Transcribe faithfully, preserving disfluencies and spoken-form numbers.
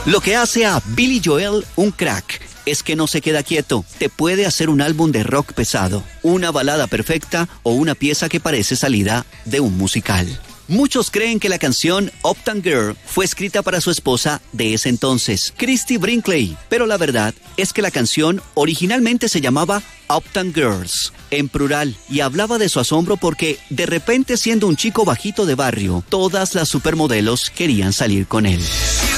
Lo que hace a Billy Joel un crack es que no se queda quieto. Te puede hacer un álbum de rock pesado, una balada perfecta o una pieza que parece salida de un musical. Muchos creen que la canción Uptown Girl fue escrita para su esposa de ese entonces, Christie Brinkley, pero la verdad es que la canción originalmente se llamaba Uptown Girls, en plural, y hablaba de su asombro porque, de repente siendo un chico bajito de barrio, todas las supermodelos querían salir con él.